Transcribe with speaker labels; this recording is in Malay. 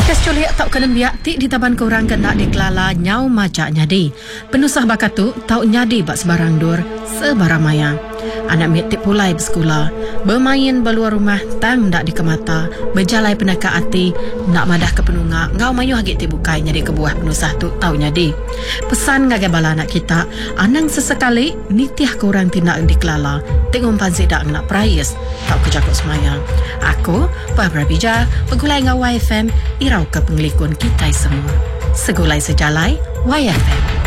Speaker 1: Kes culik tau kena biak ti di taban korang kena dikelala nyau majak nyadi. Penusah bakatu tau nyadi bak sebarang dur sebarang maya. Anak miak tip pulai bersekolah, bermain beluar rumah tang dak dikemata, berjalai penaka hati, nak madah ke penungak, ngau mayu hagit ti bukai nyadi ke buah penusah tu tau nyadi. Pesan ngagai bala anak kita, anang sesekali nitiah korang tindak dikelala, tengok pansi dak nak prayas, tau kejakut semayang. Aku, Barbara Bija, pegulai ngau YFM, irau ke pengelikun kita semua. Segulai sejalai, YFM.